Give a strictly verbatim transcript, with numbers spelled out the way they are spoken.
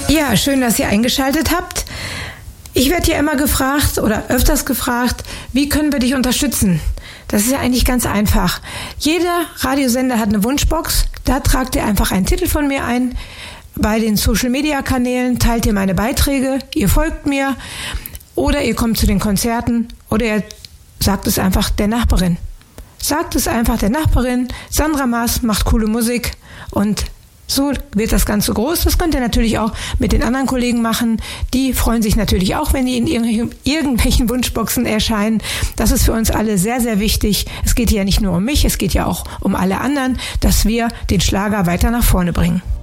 Ja, schön, dass ihr eingeschaltet habt. Ich werde ja immer gefragt oder öfters gefragt, wie können wir dich unterstützen? Das ist ja eigentlich ganz einfach. Jeder Radiosender hat eine Wunschbox, da tragt ihr einfach einen Titel von mir ein. Bei den Social-Media-Kanälen teilt ihr meine Beiträge, ihr folgt mir oder ihr kommt zu den Konzerten oder ihr sagt es einfach der Nachbarin. Sagt es einfach der Nachbarin, Sandra Maaß macht coole Musik und so wird das Ganze groß. Das könnt ihr natürlich auch mit den anderen Kollegen machen. Die freuen sich natürlich auch, wenn die in irgendwelchen, irgendwelchen Wunschboxen erscheinen. Das ist für uns alle sehr, sehr wichtig. Es geht ja nicht nur um mich, es geht ja auch um alle anderen, dass wir den Schlager weiter nach vorne bringen.